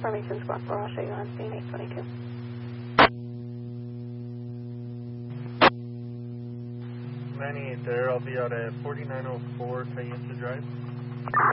Formation Squad 4, I'll show you on scene 822. There, I'll be out at 4904 Cayenta Drive.